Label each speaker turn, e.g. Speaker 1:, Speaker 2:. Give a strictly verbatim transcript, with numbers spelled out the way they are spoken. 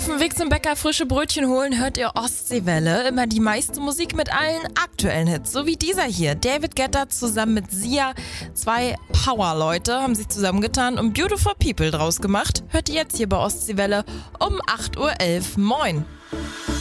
Speaker 1: Auf dem Weg zum Bäcker frische Brötchen holen hört ihr Ostseewelle. Immer die meiste Musik mit allen aktuellen Hits, so wie dieser hier. David Guetta zusammen mit Sia. Zwei Power-Leute haben sich zusammengetan und Beautiful People draus gemacht. Hört ihr jetzt hier bei Ostseewelle um acht Uhr elf. Moin!